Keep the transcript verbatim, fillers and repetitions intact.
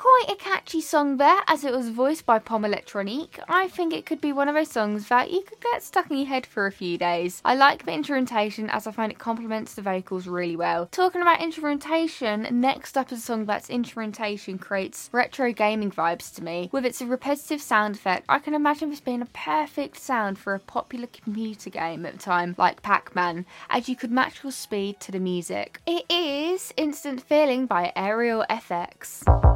quite a catchy song there, as it was voiced by Pom Electronique. I think it could be one of those songs that you could get stuck in your head for a few days. I like the instrumentation as I find it complements the vocals really well. Talking about instrumentation, next up is a song that's instrumentation creates retro gaming vibes to me. With its repetitive sound effect, I can imagine this being a perfect sound for a popular computer game at the time, like Pac-Man, as you could match your speed to the music. It is Instant Feeling by Aerial F X.